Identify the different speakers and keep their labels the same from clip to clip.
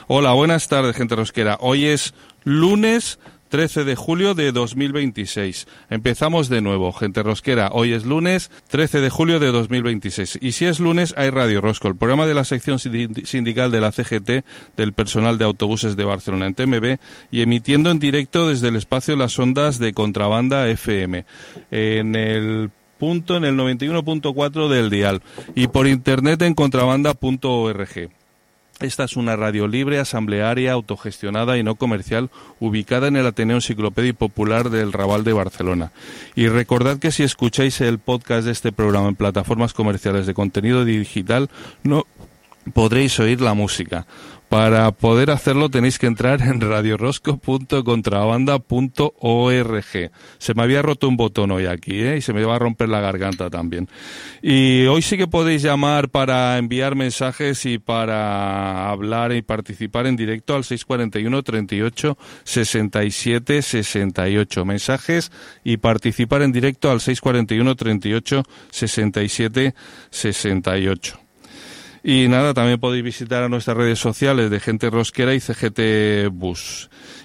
Speaker 1: Hola, buenas tardes, gente rosquera. Hoy es lunes 13 de julio de 2026. Empezamos de nuevo, gente rosquera. Hoy es lunes 13 de julio de 2026. Y si es lunes, hay Radio Rosco, el programa de la sección sindical de la CGT, del personal de autobuses de Barcelona en TMB, y emitiendo en directo desde el espacio Las Ondas de Contrabanda FM, en el 91.4 del dial, y por internet en contrabanda.org. Esta es una radio libre, asamblearia, autogestionada y no comercial, ubicada en el Ateneo Enciclopedia Popular del Raval de Barcelona. Y recordad que si escucháis el podcast de este programa en plataformas comerciales de contenido digital, no podréis oír la música. Para poder hacerlo tenéis que entrar en radiorosco.contrabanda.org. Se me había roto un botón hoy aquí, y se me va a romper la garganta también. Y hoy sí que podéis llamar para enviar mensajes y para hablar y participar en directo al 641 38 67 68. Mensajes y participar en directo al 641 38 67 68. Y nada, también podéis visitar a nuestras redes sociales de Gente Rosquera y CGT Bus.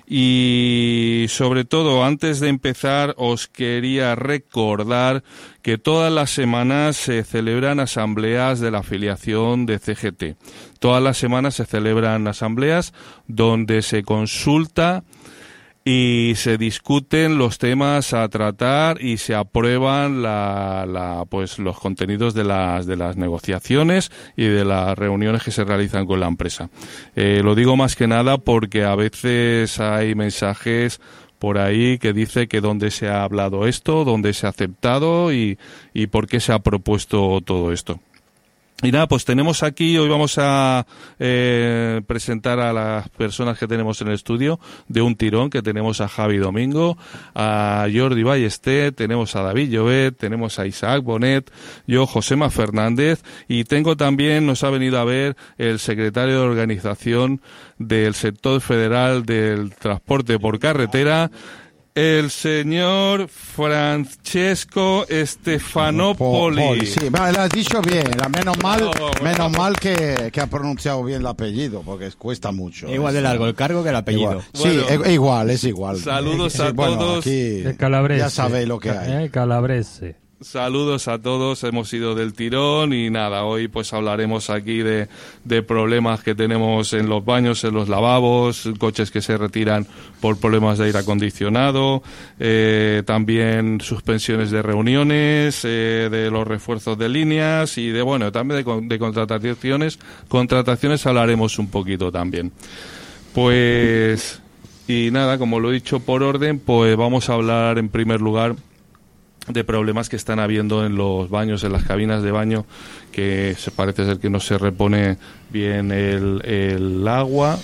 Speaker 1: Y sobre todo, antes de empezar, os quería recordar que todas las semanas se celebran asambleas de la afiliación de CGT. Todas las semanas se celebran asambleas donde se consulta y se discuten los temas a tratar y se aprueban pues los contenidos de las negociaciones y de las reuniones que se realizan con la empresa. Lo digo más que nada porque a veces hay mensajes por ahí que dice que dónde se ha hablado esto, dónde se ha aceptado y por qué se ha propuesto todo esto. Y nada, pues tenemos aquí, hoy vamos a presentar a las personas que tenemos en el estudio de un tirón, que tenemos a Javi Domingo, a Jordi Ballester, tenemos a David Llobet, tenemos a Isaac Bonet, yo, Josema Fernández, y tengo también, nos ha venido a ver el secretario de organización del sector federal del transporte por carretera, el señor Francesco Stefanopoli.
Speaker 2: Sí, lo has dicho bien. Menos mal que ha pronunciado bien el apellido, porque cuesta mucho.
Speaker 3: Igual de largo el cargo que el apellido.
Speaker 2: Sí, bueno, es igual.
Speaker 1: Saludos a todos.
Speaker 2: Aquí ya sabéis lo que hay.
Speaker 4: Calabrese.
Speaker 1: Saludos a todos, hemos ido del tirón y nada, hoy pues hablaremos aquí de problemas que tenemos en los baños, en los lavabos, coches que se retiran por problemas de aire acondicionado, también suspensiones de reuniones, de los refuerzos de líneas y también de contrataciones hablaremos un poquito también. Pues, y nada, como lo he dicho por orden, pues vamos a hablar en primer lugar de problemas que están habiendo en los baños, en las cabinas de baño, que se parece ser que no se repone bien el agua.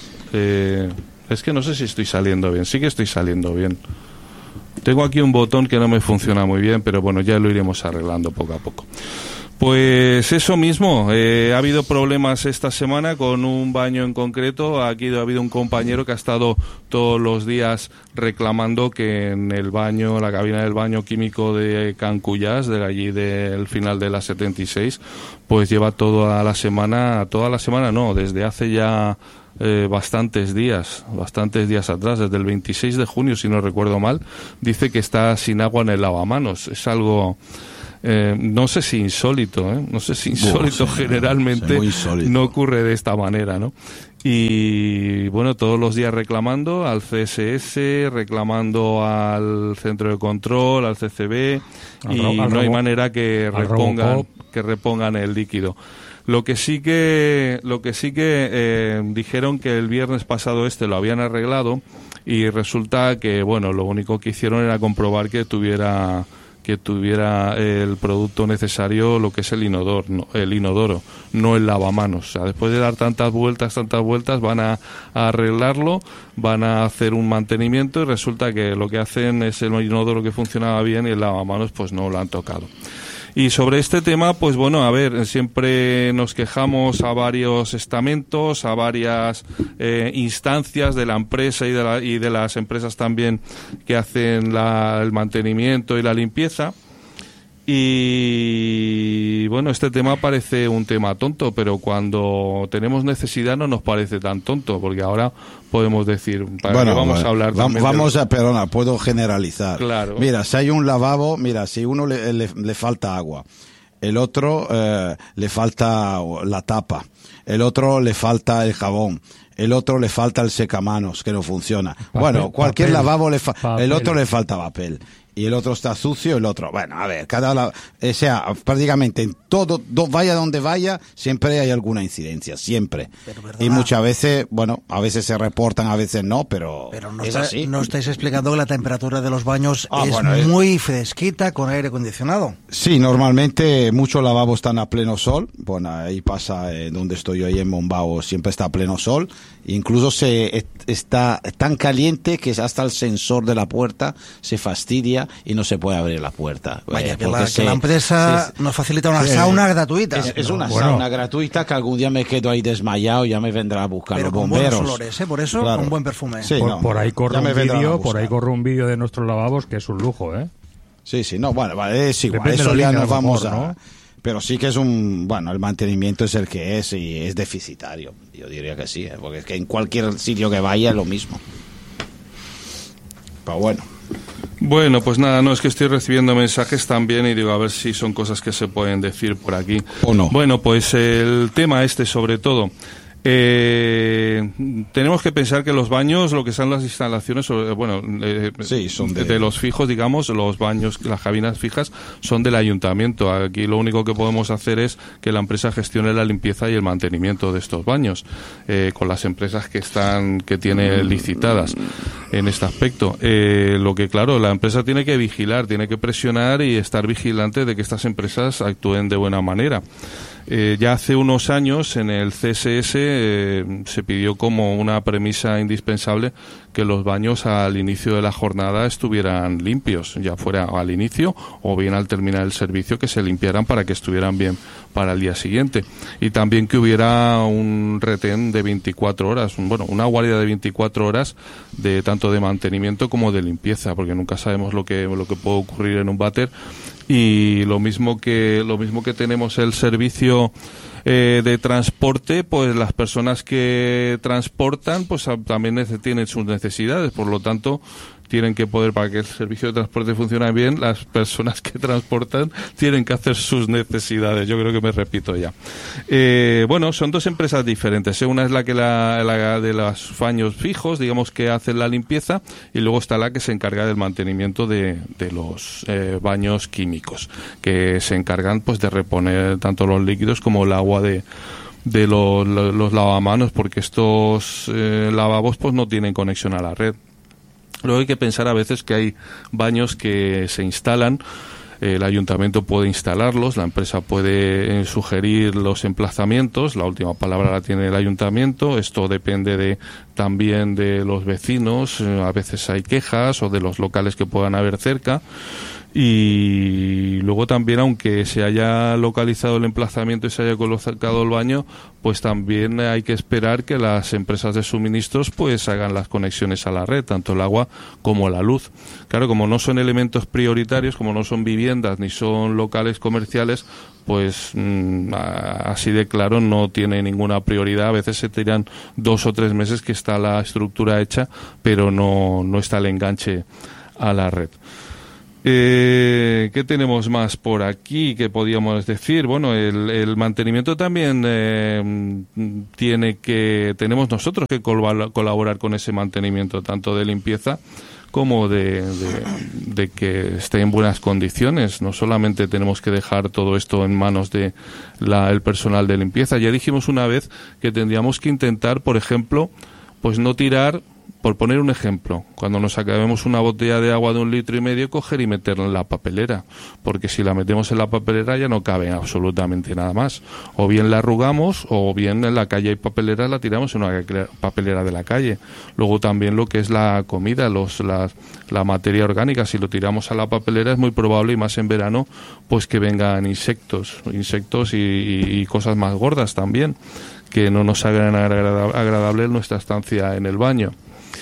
Speaker 1: Es que no sé si estoy saliendo bien. Sí que estoy saliendo bien. Tengo aquí un botón que no me funciona muy bien, pero bueno, ya lo iremos arreglando poco a poco. Pues eso mismo, ha habido problemas esta semana con un baño en concreto. Aquí ha habido un compañero que ha estado todos los días reclamando que en el baño, la cabina del baño químico de Can Cullàs, de allí del final de la 76, pues lleva toda la semana no, desde hace ya bastantes días atrás, desde el 26 de junio, si no recuerdo mal, dice que está sin agua en el lavamanos. Es algo... no sé si insólito, generalmente insólito. No ocurre de esta manera, ¿no? Y bueno, todos los días reclamando al CSS, reclamando al centro de control, al CCB, no hay manera que repongan el líquido. Lo que sí que dijeron que el viernes pasado lo habían arreglado y resulta que lo único que hicieron era comprobar que tuviera el producto necesario, lo que es el inodoro, no el lavamanos. O sea, después de dar tantas vueltas, van a arreglarlo, van a hacer un mantenimiento y resulta que lo que hacen es el inodoro que funcionaba bien y el lavamanos pues no lo han tocado. Y sobre este tema, pues a ver, siempre nos quejamos a varios estamentos, a varias instancias de la empresa y de las empresas también que hacen el mantenimiento y la limpieza. Y bueno, este tema parece un tema tonto, pero cuando tenemos necesidad no nos parece tan tonto, porque ahora podemos decir,
Speaker 2: bueno,
Speaker 1: vamos a hablar
Speaker 2: perdona, puedo generalizar.
Speaker 1: Claro.
Speaker 2: Mira, si hay un lavabo, mira, si uno le falta agua, el otro le falta la tapa, el otro le falta el jabón, el otro le falta el secamanos, que no funciona. Cualquier papel, lavabo el otro le falta papel. Y el otro está sucio, el otro... Bueno, a ver, prácticamente en todo, vaya donde vaya, siempre hay alguna incidencia, siempre. Y muchas veces, a veces se reportan, a veces no, pero
Speaker 4: no
Speaker 2: es así.
Speaker 4: No estáis explicando que la temperatura de los baños es muy fresquita con aire acondicionado.
Speaker 2: Sí, normalmente muchos lavabos están a pleno sol. Bueno, ahí pasa, donde estoy yo, ahí en Mombao, siempre está a pleno sol. Incluso está tan caliente que hasta el sensor de la puerta se fastidia y no se puede abrir la puerta.
Speaker 4: Vaya, que la empresa nos facilita una sauna gratuita.
Speaker 2: Es una sauna gratuita que algún día me quedo ahí desmayado y ya me vendrá a buscar los bomberos.
Speaker 4: Pero con buenos olores, por eso, con buen perfume.
Speaker 2: Sí,
Speaker 5: por ahí corre un vídeo de nuestros lavabos que es un lujo, ¿eh?
Speaker 2: Sí, es igual. Eso ya nos vamos a... ¿no? Pero sí que es el mantenimiento es el que es y es deficitario. Yo diría que sí, porque es que en cualquier sitio que vaya es lo mismo. Pero bueno.
Speaker 1: Bueno, pues nada, no, es que estoy recibiendo mensajes también y digo, a ver si son cosas que se pueden decir por aquí.
Speaker 2: ¿O no?
Speaker 1: Bueno, pues el tema sobre todo. Tenemos que pensar que los baños, lo que son las instalaciones, son de los fijos, digamos, los baños, las cabinas fijas son del ayuntamiento. Aquí lo único que podemos hacer es que la empresa gestione la limpieza y el mantenimiento de estos baños con las empresas que tiene licitadas en este aspecto. Lo que, claro, la empresa tiene que vigilar, tiene que presionar y estar vigilante de que estas empresas actúen de buena manera. Ya hace unos años en el CSS se pidió como una premisa indispensable que los baños al inicio de la jornada estuvieran limpios, ya fuera al inicio o bien al terminar el servicio, que se limpiaran para que estuvieran bien para el día siguiente. Y también que hubiera un retén de 24 horas, una guardia de 24 horas de tanto de mantenimiento como de limpieza, porque nunca sabemos lo que puede ocurrir en un váter. Y lo mismo que tenemos el servicio de transporte, pues las personas que transportan pues también tienen sus necesidades, por lo tanto tienen que poder, para que el servicio de transporte funcione bien, las personas que transportan tienen que hacer sus necesidades. Yo creo que me repito ya. Son dos empresas diferentes. Una es la de los baños fijos, digamos, que hacen la limpieza, y luego está la que se encarga del mantenimiento de los baños químicos, que se encargan pues de reponer tanto los líquidos como el agua de los lavamanos, porque estos lavabos pues no tienen conexión a la red. Luego hay que pensar a veces que hay baños que se instalan, el ayuntamiento puede instalarlos, la empresa puede sugerir los emplazamientos, la última palabra la tiene el ayuntamiento, esto depende también de los vecinos, a veces hay quejas, o de los locales que puedan haber cerca. Y luego también, aunque se haya localizado el emplazamiento y se haya colocado el baño, pues también hay que esperar que las empresas de suministros pues hagan las conexiones a la red, tanto el agua como la luz. Claro, como no son elementos prioritarios, como no son viviendas ni son locales comerciales, pues así de claro no tiene ninguna prioridad. A veces se tiran 2 o 3 meses que está la estructura hecha, pero no está el enganche a la red. ¿Qué tenemos más por aquí que podíamos decir? Bueno, el mantenimiento también tenemos nosotros que colaborar con ese mantenimiento, tanto de limpieza como de que esté en buenas condiciones. No solamente tenemos que dejar todo esto en manos de el personal de limpieza. Ya dijimos una vez que tendríamos que intentar, por ejemplo, pues no tirar. Por poner un ejemplo, cuando nos acabemos una botella de agua de 1,5 litros, coger y meterla en la papelera, porque si la metemos en la papelera ya no cabe absolutamente nada más. O bien la arrugamos, o bien en la calle hay papeleras, la tiramos en una papelera de la calle. Luego también lo que es la comida, la materia orgánica, si lo tiramos a la papelera es muy probable, y más en verano, pues que vengan insectos y cosas más gordas también, que no nos hagan agradable nuestra estancia en el baño.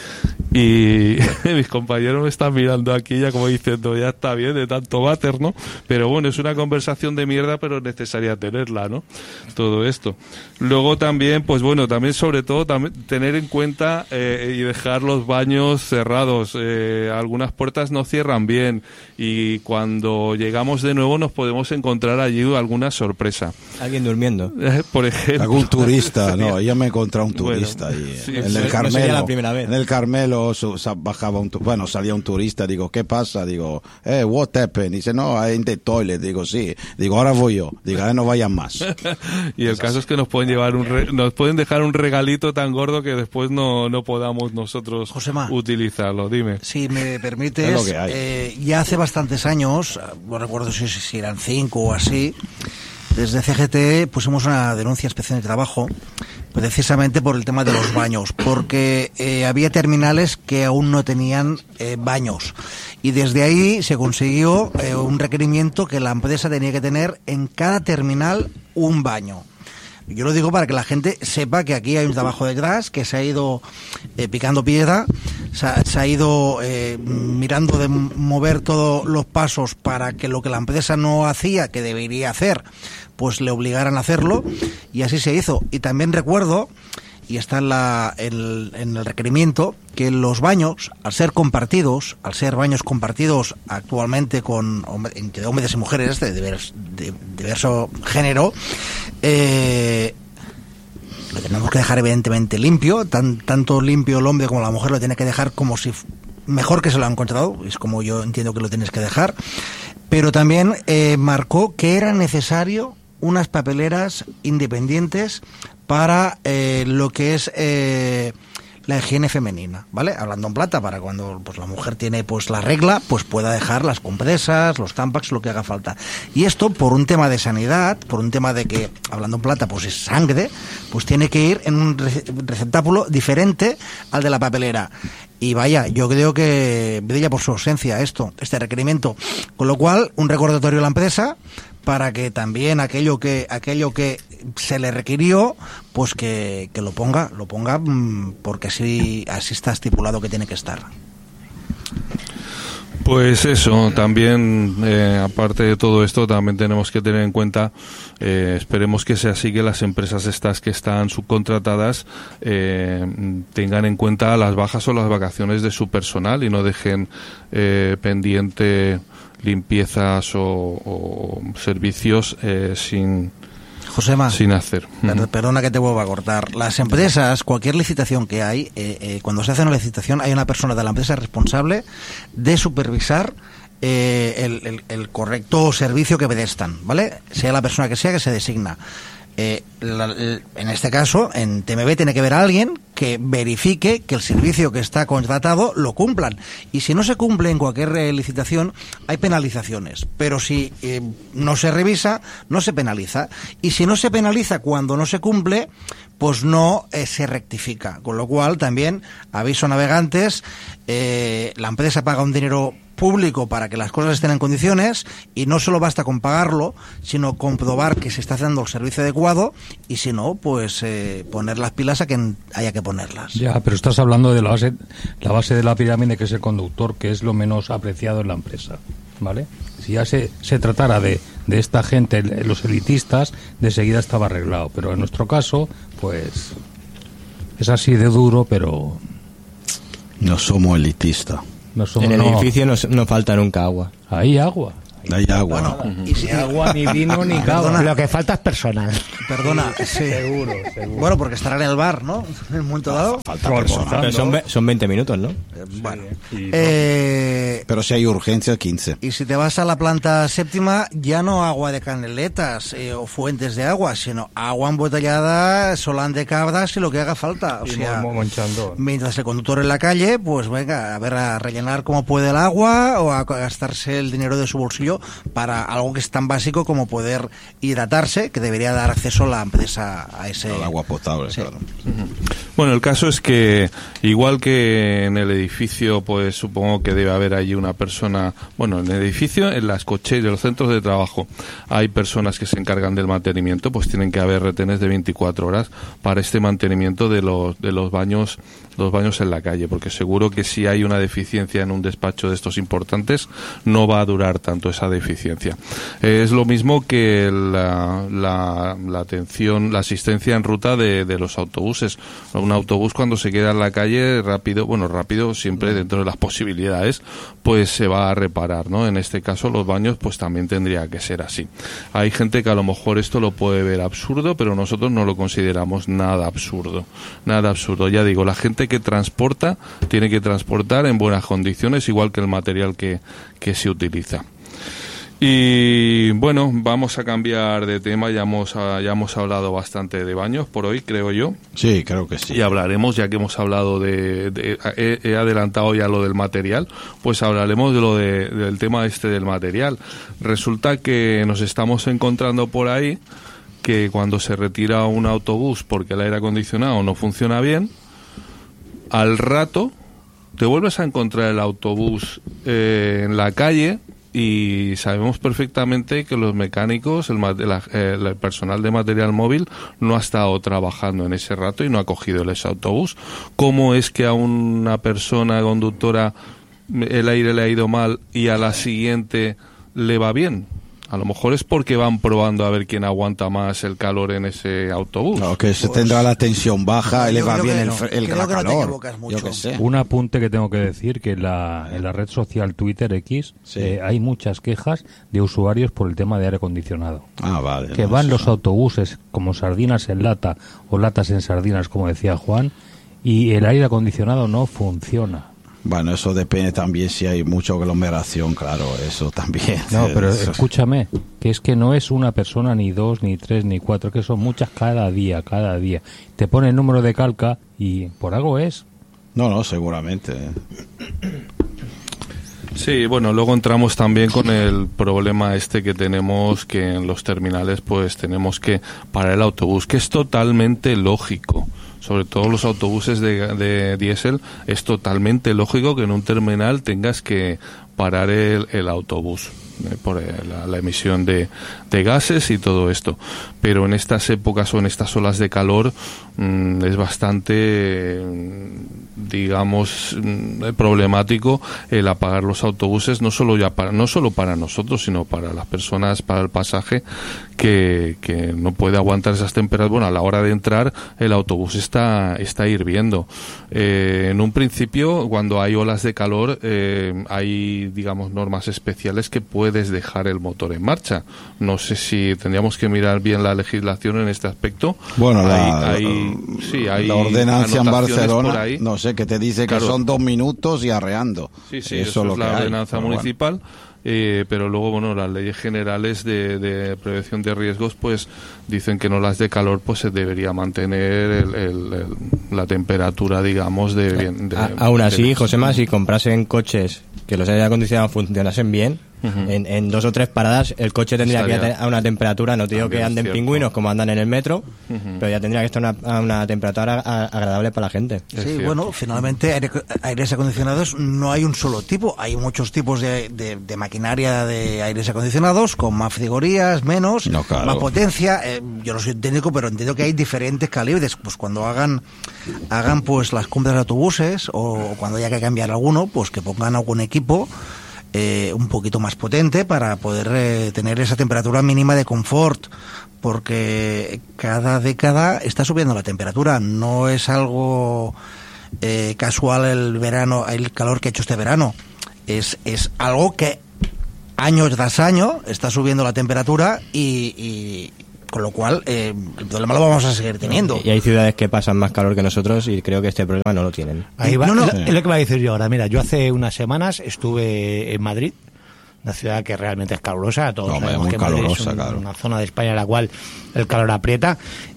Speaker 1: Y mis compañeros me están mirando aquí ya como diciendo, ya está bien de tanto váter, ¿no? Pero bueno, es una conversación de mierda, pero es necesaria tenerla, ¿no? Todo esto. Luego también, pues bueno, también sobre todo tener en cuenta y dejar los baños cerrados. Algunas puertas no cierran bien y cuando llegamos de nuevo nos podemos encontrar allí alguna sorpresa.
Speaker 3: Alguien durmiendo.
Speaker 1: Por ejemplo.
Speaker 2: Algún turista, no, yo me he encontrado un turista ahí.
Speaker 1: Sí,
Speaker 2: en el Carmelo.
Speaker 3: No sería la primera vez.
Speaker 2: En el Carmelo bajaba salía un turista, digo, ¿qué pasa? Digo, what happened? Dice, no, in the toilet. Digo, sí. Digo, ahora voy yo. Digo, no vayan más.
Speaker 1: Y el caso es que nos pueden llevar nos pueden dejar un regalito tan gordo que después no podamos nosotros
Speaker 4: Josema,
Speaker 1: utilizarlo. Dime.
Speaker 4: Si me permites,
Speaker 2: Es lo que hay.
Speaker 4: ya hace bastantes años, no recuerdo si eran 5 o así, desde CGT pusimos una denuncia especial de trabajo precisamente por el tema de los baños, porque había terminales que aún no tenían baños y desde ahí se consiguió un requerimiento que la empresa tenía que tener en cada terminal un baño. Yo lo digo para que la gente sepa que aquí hay un trabajo detrás, que se ha ido picando piedra, se ha ido mirando de mover todos los pasos para que lo que la empresa no hacía, que debería hacer, pues le obligaran a hacerlo, y así se hizo. Y también recuerdo, y está en el requerimiento, que los baños, al ser baños compartidos actualmente entre hombres y mujeres de diverso género, lo tenemos que dejar evidentemente limpio, tanto limpio el hombre como la mujer lo tiene que dejar como si mejor que se lo ha encontrado, es como yo entiendo que lo tienes que dejar, pero también marcó que era necesario unas papeleras independientes para lo que es la higiene femenina, ¿vale? Hablando en plata, para cuando pues la mujer tiene pues la regla, pues pueda dejar las compresas, los tampax, lo que haga falta. Y esto por un tema de sanidad, por un tema de que, hablando en plata, pues es sangre, pues tiene que ir en un receptáculo diferente al de la papelera. Y vaya, yo creo que brilla por su ausencia este requerimiento. Con lo cual, un recordatorio a la empresa para que también aquello que se le requirió, pues que lo ponga, porque así está estipulado que tiene que estar.
Speaker 1: Pues eso, también aparte de todo esto, también tenemos que tener en cuenta, esperemos que sea así, que las empresas estas que están subcontratadas tengan en cuenta las bajas o las vacaciones de su personal y no dejen pendiente limpiezas o servicios sin hacer.
Speaker 4: Perdona que te vuelva a cortar. Las empresas, cualquier licitación que hay, cuando se hace una licitación hay una persona de la empresa responsable de supervisar el correcto servicio que prestan, ¿vale? Sea la persona que sea que se designa. En este caso, en TMB tiene que haber alguien que verifique que el servicio que está contratado lo cumplan. Y si no se cumple en cualquier licitación, hay penalizaciones. Pero si no se revisa, no se penaliza. Y si no se penaliza cuando no se cumple, pues no se rectifica. Con lo cual, también, aviso a navegantes, la empresa paga un dinero público para que las cosas estén en condiciones y no solo basta con pagarlo, sino comprobar que se está haciendo el servicio adecuado y si no, pues poner las pilas a quien haya que ponerlas.
Speaker 5: Ya, pero estás hablando de la base de la pirámide, que es el conductor, que es lo menos apreciado en la empresa, ¿vale? Si ya se tratara de esta gente, los elitistas, de seguida estaba arreglado, pero en nuestro caso, pues es así de duro, pero
Speaker 2: no somos elitistas.
Speaker 3: En el edificio no falta nunca agua.
Speaker 5: Hay agua.
Speaker 2: Hay agua.
Speaker 4: Bueno,
Speaker 5: Ni agua, ni vino, ni cava.
Speaker 6: Lo que falta es personal.
Speaker 4: Perdona, sí.
Speaker 5: Seguro.
Speaker 4: Bueno, porque estará en el bar, ¿no? En un momento dado.
Speaker 2: Falta personal.
Speaker 3: Pero son 20 minutos, ¿no?
Speaker 4: Bueno.
Speaker 2: Pero si hay urgencia, 15.
Speaker 4: Y si te vas a la planta séptima, ya no agua de caneletas o fuentes de agua, sino agua embotellada, solán de cabras y lo que haga falta. O sea, mientras el conductor en la calle, pues venga, a rellenar como puede el agua o a gastarse el dinero de su bolsillo utilizando para algo que es tan básico como poder hidratarse, que debería dar acceso a la empresa a ese...
Speaker 2: El agua potable,
Speaker 4: sí.
Speaker 2: claro.
Speaker 1: Bueno, el caso es que, igual que en el edificio, pues supongo que debe haber allí una persona, bueno, en el edificio, en las cocheras, en los centros de trabajo, hay personas que se encargan del mantenimiento, pues tienen que haber retenes de 24 horas para este mantenimiento de los baños en la calle, porque seguro que si hay una deficiencia en un despacho de estos importantes, no va a durar tanto esa deficiencia. Es lo mismo que la atención, la asistencia en ruta de los autobuses. Un autobús, cuando se queda en la calle, rápido siempre dentro de las posibilidades, pues se va a reparar, ¿no? En este caso los baños pues también tendría que ser así. Hay gente que a lo mejor esto lo puede ver absurdo, pero nosotros no lo consideramos nada absurdo. Ya digo, la gente que transporta tiene que transportar en buenas condiciones, igual que el material que se utiliza. Y bueno, vamos a cambiar de tema. Ya hemos hablado bastante de baños por hoy, creo yo.
Speaker 2: Sí, creo que sí.
Speaker 1: Y hablaremos, ya que hemos hablado he adelantado ya lo del material, pues hablaremos del tema del material. Resulta que nos estamos encontrando por ahí que cuando se retira un autobús porque el aire acondicionado no funciona bien, al rato te vuelves a encontrar el autobús en la calle. Y sabemos perfectamente que los mecánicos, el personal de material móvil no ha estado trabajando en ese rato y no ha cogido ese autobús. ¿Cómo es que a una persona conductora el aire le ha ido mal y a la siguiente le va bien? A lo mejor es porque van probando a ver quién aguanta más el calor en ese autobús.
Speaker 2: No, que se tendrá la tensión baja y le va bien el calor.
Speaker 4: No
Speaker 2: Yo qué sé.
Speaker 5: Un apunte que tengo que decir, que en la red social Twitter X
Speaker 2: Sí.
Speaker 5: hay muchas quejas de usuarios por el tema de aire acondicionado.
Speaker 2: Ah, vale.
Speaker 5: Que
Speaker 2: no,
Speaker 5: van
Speaker 2: eso
Speaker 5: los
Speaker 2: no.
Speaker 5: autobuses como sardinas en lata o latas en sardinas, como decía Juan, y el aire acondicionado no funciona.
Speaker 2: Bueno, eso depende también si hay mucha aglomeración, claro, eso también.
Speaker 5: No, pero
Speaker 2: Eso-
Speaker 5: escúchame, que es que no es una persona, ni dos, ni tres, ni cuatro, que son muchas cada día. Te pone el número de calca y por algo es.
Speaker 2: No, seguramente.
Speaker 1: Sí, bueno, luego entramos también con el problema que tenemos, que en los terminales pues tenemos que parar el autobús, que es totalmente lógico. Sobre todo los autobuses de diésel, es totalmente lógico que en un terminal tengas que parar el autobús por la emisión de gases y todo esto. Pero en estas épocas o en estas olas de calor es bastante, digamos, problemático el apagar los autobuses, no solo para nosotros, sino para las personas, para el pasaje que no puede aguantar esas temperaturas. Bueno, a la hora de entrar el autobús está hirviendo. En un principio, cuando hay olas de calor, hay, digamos, normas especiales que puedes dejar el motor en marcha. No sé si tendríamos que mirar bien la legislación en este aspecto.
Speaker 2: Bueno,
Speaker 1: hay
Speaker 2: la ordenancia en
Speaker 1: anotaciones
Speaker 2: Barcelona,
Speaker 1: por ahí.
Speaker 2: no sé, que te dice
Speaker 1: Claro.
Speaker 2: que son 2 minutos y arreando.
Speaker 1: Sí,
Speaker 2: eso
Speaker 1: es
Speaker 2: lo que
Speaker 1: la
Speaker 2: hay.
Speaker 1: ordenanza
Speaker 2: Pero bueno.
Speaker 1: municipal. Pero luego, bueno, las leyes generales de prevención de riesgos pues dicen que en olas de calor pues se debería mantener la temperatura, digamos,
Speaker 3: Aún así,
Speaker 1: de-
Speaker 3: Josema, si comprasen coches que los aire acondicionados funcionasen bien, en 2 o 3 paradas el coche tendría que
Speaker 1: Estaría-
Speaker 3: ir a una temperatura, no te digo
Speaker 1: También
Speaker 3: que
Speaker 1: es
Speaker 3: anden
Speaker 1: cierto.
Speaker 3: pingüinos como andan en el metro, pero ya tendría que estar a una temperatura agradable para la gente.
Speaker 1: Es
Speaker 4: Sí,
Speaker 1: cierto.
Speaker 4: bueno, finalmente aires acondicionados no hay un solo tipo, hay muchos tipos de maquinaria de aires acondicionados, con más categorías, menos,
Speaker 2: No, claro.
Speaker 4: más potencia. Yo no soy técnico, pero entiendo que hay diferentes calibres. Pues cuando hagan pues las compras de autobuses o cuando haya que cambiar alguno, pues que pongan algún equipo un poquito más potente para poder tener esa temperatura mínima de confort, porque cada década está subiendo la temperatura, no es algo casual el verano, el calor que ha hecho este verano, es algo que año tras año está subiendo la temperatura y con lo cual el problema lo vamos a seguir teniendo.
Speaker 3: Y hay ciudades que pasan más calor que nosotros y creo que este problema no lo tienen.
Speaker 6: Ahí va,
Speaker 4: No, no.
Speaker 6: es lo que iba a decir yo ahora. Mira, yo hace unas semanas estuve en Madrid, una ciudad que realmente es calurosa. Todos
Speaker 2: Hombre,
Speaker 6: sabemos
Speaker 2: muy
Speaker 6: que Madrid es
Speaker 2: calurosa, claro.
Speaker 6: una zona de España en la cual el calor aprieta.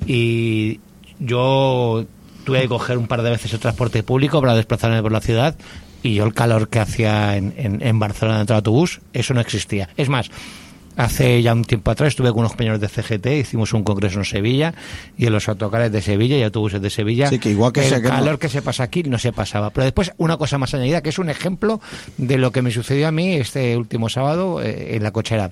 Speaker 6: Y yo tuve que coger un par de veces el transporte público para desplazarme por la ciudad y yo el calor que hacía en Barcelona dentro del autobús, eso no existía. Es más, hace ya un tiempo atrás estuve con unos compañeros de CGT, hicimos un congreso en Sevilla, y en los autocares de Sevilla y autobuses de Sevilla,
Speaker 2: sí, que igual que
Speaker 6: el calor que se pasa aquí no se pasaba. Pero después una cosa más añadida, que es un ejemplo de lo que me sucedió a mí este último sábado en la cochera.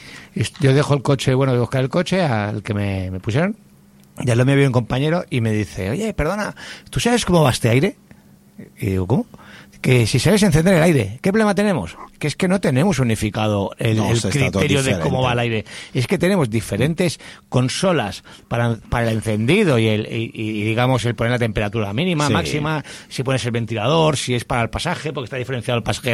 Speaker 6: Yo dejo el coche, voy a buscar el coche al que me pusieron, y al lado me viene un compañero y me dice, oye, perdona, ¿tú sabes cómo va este aire? Y digo, ¿cómo? Que si sabes encender el aire, ¿qué problema tenemos? Que es que no tenemos unificado el criterio de cómo va el aire. Es que tenemos diferentes consolas para el encendido y digamos el poner la temperatura mínima, máxima, si pones el ventilador, si es para el pasaje, porque está diferenciado el pasaje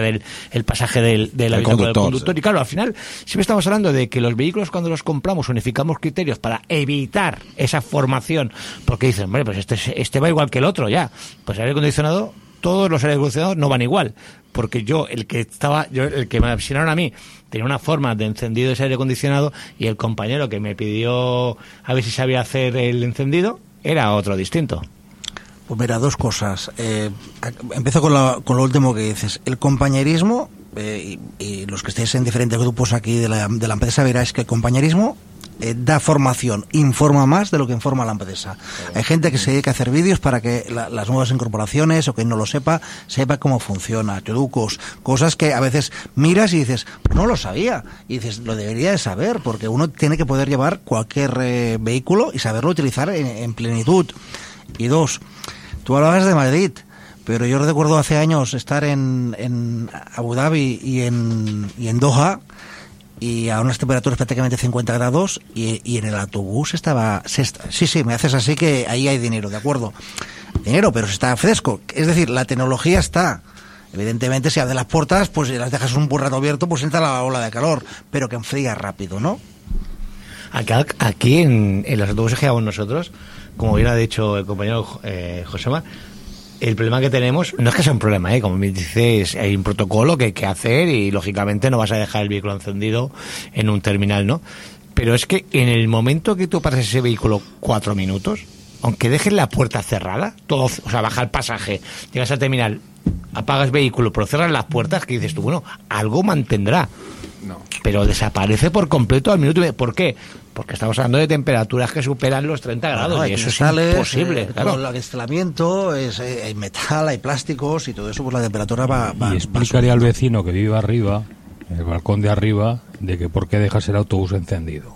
Speaker 6: del habitáculo del conductor. Sí. Y claro, al final siempre estamos hablando de que los vehículos, cuando los compramos, unificamos criterios para evitar esa formación, porque dicen, hombre, pues este va igual que el otro ya. Pues el aire acondicionado, todos los aire acondicionados no van igual, porque el que me asignaron a mí tenía una forma de encendido de ese aire acondicionado, y el compañero que me pidió a ver si sabía hacer el encendido era otro distinto.
Speaker 4: Pues mira, dos cosas. Empiezo con lo último que dices. El compañerismo, y los que estéis en diferentes grupos aquí de la empresa veráis que el compañerismo da formación, informa más de lo que informa la empresa. Hay gente que se dedica a hacer vídeos para que las nuevas incorporaciones, o que no lo sepa cómo funciona, trucos, cosas que a veces miras y dices, pues no lo sabía, y dices, lo debería de saber, porque uno tiene que poder llevar cualquier vehículo y saberlo utilizar en plenitud. Y dos, tú hablabas de Madrid, pero yo recuerdo hace años estar en Abu Dhabi y en Doha, y a unas temperaturas prácticamente 50 grados, y en el autobús estaba... Sí, me haces así que ahí hay dinero, ¿de acuerdo? Dinero, pero se está fresco. Es decir, la tecnología está. Evidentemente, si abres las puertas, pues si las dejas un buen rato abierto, pues entra la ola de calor, pero que enfría rápido, ¿no?
Speaker 6: Aquí en los autobuses que llevamos nosotros, como bien ha dicho el compañero Josema, el problema que tenemos no es que sea un problema, como me dices, hay un protocolo que hay que hacer, y lógicamente no vas a dejar el vehículo encendido en un terminal, ¿no? Pero es que en el momento que tú paras ese vehículo 4 minutos, aunque dejes la puerta cerrada, baja el pasaje, llegas al terminal, apagas vehículo, pero cierras las puertas, que dices tú, bueno, algo mantendrá. No. Pero desaparece por completo al minuto y medio. ¿Por qué? Porque estamos hablando de temperaturas que superan los 30 grados, y eso es imposible. Claro.
Speaker 4: El aislamiento, hay metal, hay plásticos y todo eso, pues la temperatura va
Speaker 5: y explicaría al vecino que vive arriba, en el balcón de arriba, de que por qué dejas el autobús encendido.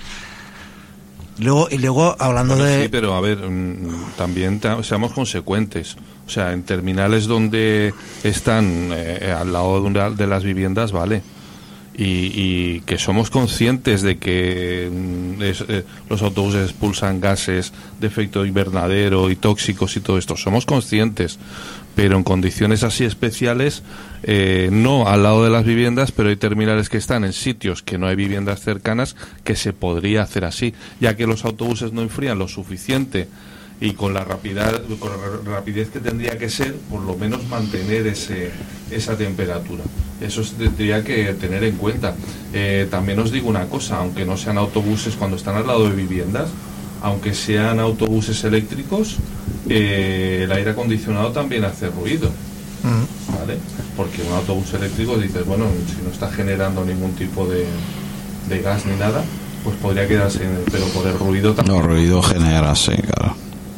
Speaker 4: Luego hablando de...
Speaker 1: Sí, pero a ver, también seamos consecuentes. O sea, en terminales donde están al lado de las viviendas, vale. Y que somos conscientes de que los autobuses expulsan gases de efecto invernadero y tóxicos y todo esto, somos conscientes, pero en condiciones así especiales, no al lado de las viviendas, pero hay terminales que están en sitios que no hay viviendas cercanas, que se podría hacer así, ya que los autobuses no enfrían lo suficiente, y con la rapidez que tendría que ser, por lo menos mantener esa temperatura. Eso se tendría que tener en cuenta. También os digo una cosa, aunque no sean autobuses cuando están al lado de viviendas, aunque sean autobuses eléctricos, el aire acondicionado también hace ruido, ¿vale? Porque un autobús eléctrico, dices, bueno, si no está generando ningún tipo de gas ni nada, pues podría quedarse, pero por el ruido también.
Speaker 2: No, ruido genera, sí, claro.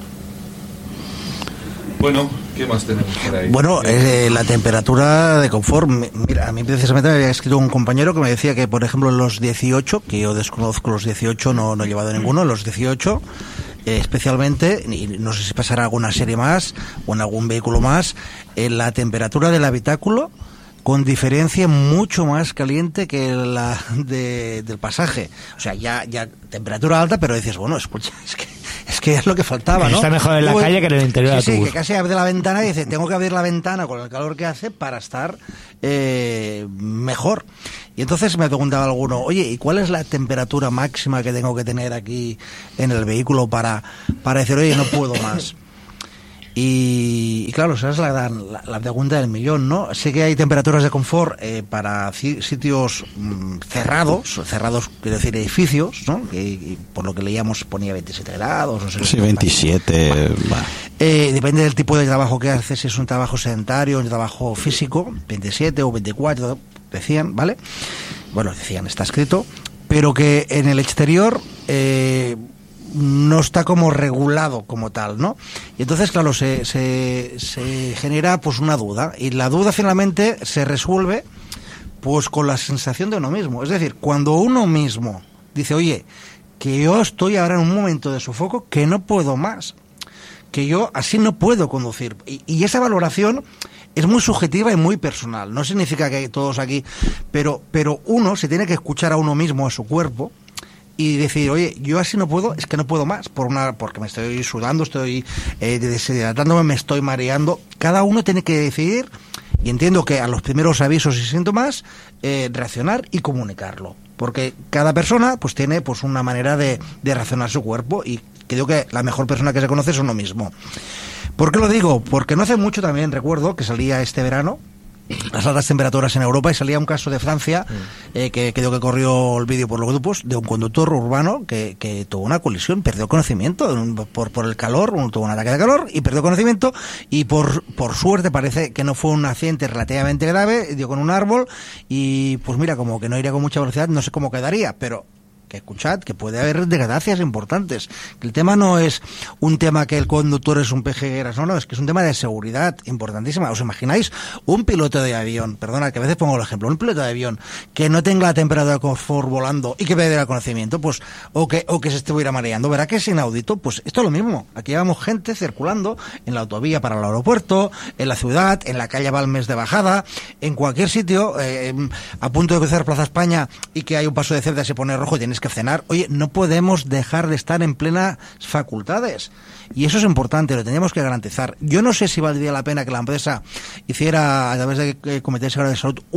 Speaker 1: Bueno, ¿qué más tenemos por ahí?
Speaker 4: Bueno, la temperatura de confort. Mira, a mí precisamente me había escrito un compañero que me decía que, por ejemplo, en los 18, que yo desconozco los 18, no he llevado ninguno, en los 18, especialmente, y no sé si pasará alguna serie más o en algún vehículo más, la temperatura del habitáculo con diferencia mucho más caliente que la del pasaje. O sea, ya temperatura alta, pero dices, bueno, escucha, es que es lo que faltaba, ¿no?
Speaker 6: Está mejor en la calle que en el interior del autobús.
Speaker 4: Sí, que casi abre la ventana y dice, tengo que abrir la ventana con el calor que hace para estar mejor. Y entonces me preguntaba alguno, oye, ¿y cuál es la temperatura máxima que tengo que tener aquí en el vehículo para decir, oye, no puedo más? Y claro, esa es la pregunta del millón, ¿no? Sé que hay temperaturas de confort para sitios cerrados, quiero decir, edificios, ¿no? Que por lo que leíamos ponía 27 grados, no sé.
Speaker 2: Sí, 27.
Speaker 4: Depende del tipo de trabajo que haces, si es un trabajo sedentario, un trabajo físico, 27 o 24, decían, ¿vale? Bueno, decían, está escrito, pero que en el exterior no está como regulado como tal, ¿no? Y entonces, claro, se genera pues una duda, y la duda finalmente se resuelve pues con la sensación de uno mismo. Es decir, cuando uno mismo dice, oye, que yo estoy ahora en un momento de sofoco que no puedo más, que yo así no puedo conducir. Y esa valoración es muy subjetiva y muy personal. No significa que todos aquí, pero uno se tiene que escuchar a uno mismo, a su cuerpo, y decir, oye, yo así no puedo, es que no puedo más, porque me estoy sudando, estoy deshidratándome, me estoy mareando. Cada uno tiene que decidir, y entiendo que a los primeros avisos y síntomas, reaccionar y comunicarlo. Porque cada persona pues tiene pues una manera de reaccionar su cuerpo, y creo que la mejor persona que se conoce es uno mismo. ¿Por qué lo digo? Porque no hace mucho también recuerdo que salía este verano las altas temperaturas en Europa, y salía un caso de Francia, que creo que corrió el vídeo por los grupos, de un conductor urbano que tuvo una colisión, perdió conocimiento por el calor, tuvo un ataque de calor y perdió conocimiento, y por suerte parece que no fue un accidente relativamente grave, dio con un árbol, y pues mira, como que no iría con mucha velocidad, no sé cómo quedaría, pero que escuchad, que puede haber desgracias importantes, que el tema no es un tema que el conductor es un pejegueras, no, es que es un tema de seguridad importantísima. ¿Os imagináis un piloto de avión, perdona que a veces pongo el ejemplo, un piloto de avión que no tenga la temperatura de confort volando y que perdiera el conocimiento, pues, o que se estuviera mareando? ¿Verá que es inaudito? Pues esto es lo mismo. Aquí llevamos gente circulando en la autovía para el aeropuerto, en la ciudad, en la calle Balmes de bajada, en cualquier sitio, a punto de cruzar Plaza España y que hay un paso de cerda y se pone rojo y tienes que cenar. Oye, no podemos dejar de estar en plenas facultades, y eso es importante, lo tenemos que garantizar. Yo no sé si valdría la pena que la empresa hiciera, a través de Comité de Seguridad de Salud,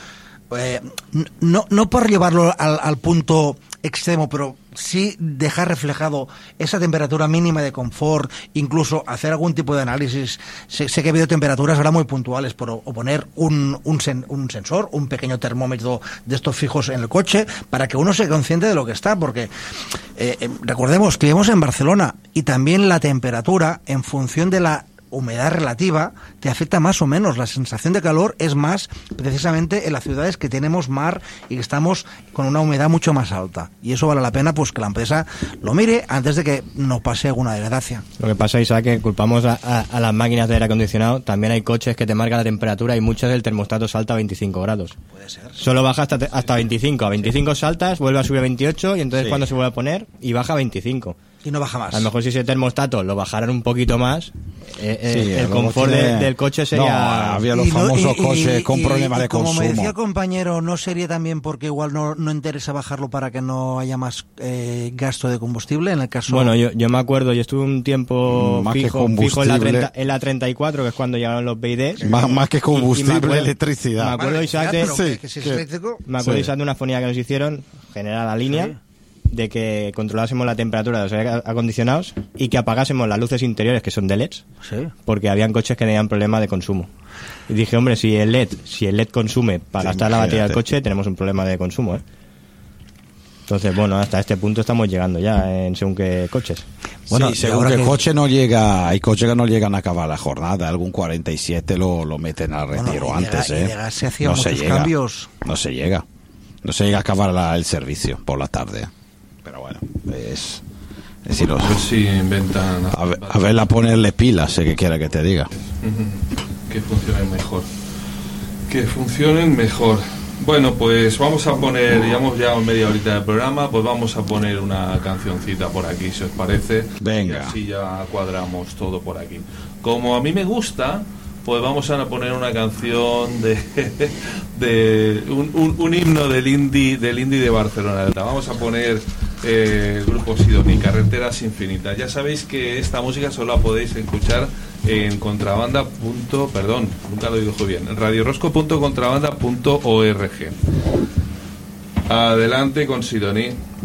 Speaker 4: no por llevarlo al punto extremo, pero sí dejar reflejado esa temperatura mínima de confort, incluso hacer algún tipo de análisis. Sé que ha habido temperaturas ahora muy puntuales, o poner un sensor, un pequeño termómetro de estos fijos en el coche, para que uno se consciente de lo que está, porque recordemos que vivimos en Barcelona, y también la temperatura, en función de la humedad relativa, te afecta más o menos. La sensación de calor es más precisamente en las ciudades que tenemos mar y que estamos con una humedad mucho más alta, y eso vale la pena pues que la empresa lo mire antes de que nos pase alguna desgracia.
Speaker 3: Lo que pasa, Isaac, que culpamos a las máquinas de aire acondicionado. También hay coches que te marcan la temperatura y muchas del termostato salta a 25 grados.
Speaker 4: Puede ser.
Speaker 3: Solo baja hasta 25. A 25 saltas, vuelve a subir a 28, y entonces cuando se vuelve a poner y baja a 25.
Speaker 4: Y no baja más.
Speaker 3: A lo mejor si ese termostato lo bajaran un poquito más, el confort del coche sería...
Speaker 2: No, había los famosos coches con problemas de
Speaker 4: como
Speaker 2: consumo.
Speaker 4: me decía el compañero, ¿no sería también porque igual no interesa bajarlo para que no haya más gasto de combustible en el caso?
Speaker 3: Bueno, yo me acuerdo, yo estuve un tiempo fijo en la 34, que es cuando llegaron los BIDs.
Speaker 2: Más que combustible, electricidad.
Speaker 3: Me acuerdo, Isaac,
Speaker 4: de
Speaker 3: una fonía que nos hicieron, generar la línea,
Speaker 4: sí,
Speaker 3: de que controlásemos la temperatura de los aire acondicionados y que apagásemos las luces interiores, que son de LEDs,
Speaker 4: sí,
Speaker 3: porque habían coches que tenían problema de consumo. Y dije, hombre, si el LED consume para gastar la batería del coche, tenemos un problema de consumo, ¿eh? Entonces, bueno, hasta este punto estamos llegando ya en según qué coches.
Speaker 2: Bueno, sí, según que el coche no llega, hay coches que no llegan a acabar la jornada, algún 47 lo meten al retiro antes,
Speaker 4: se hacían muchos cambios.
Speaker 2: No se llega a acabar el servicio por la tarde. Pero bueno, es decir,
Speaker 1: a ver si inventan...
Speaker 2: A verla ponerle pilas, sé que quiera que te diga.
Speaker 1: Que funcionen mejor. Bueno, pues vamos a poner, llevamos ya media horita del programa, pues vamos a poner una cancioncita por aquí, si os parece.
Speaker 2: Venga.
Speaker 1: Y así ya cuadramos todo por aquí. Como a mí me gusta, pues vamos a poner una canción de un himno del indie de Barcelona. Vamos a poner el grupo Sidoní, Carreteras Infinitas. Ya sabéis que esta música solo la podéis escuchar en radiorosco.contrabanda.org. Adelante con Sidoní.